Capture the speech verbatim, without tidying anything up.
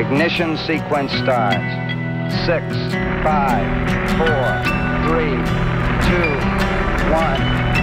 Ignition sequence starts. Six, five, four, three, two, one.